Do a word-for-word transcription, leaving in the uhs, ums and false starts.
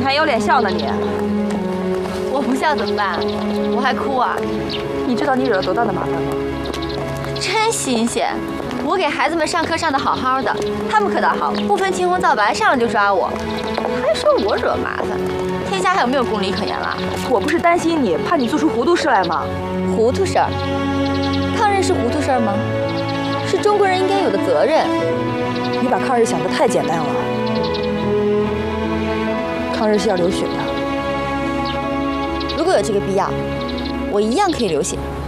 还有脸笑呢你？ 我不笑怎么办？我还哭啊？ 你知道你惹了多大的麻烦吗？ 真新鲜！我给孩子们上课上的好好的，他们可倒好，不分青红皂白，上来就抓我，还说我惹麻烦。天下还有没有公理可言了？ 我不是担心你，怕你做出糊涂事来吗？ 糊涂事儿？抗日是糊涂事儿吗？是中国人应该有的责任。 你把抗日想得太简单了。抗日是要流血的。 如果有这个必要，我一样可以流血。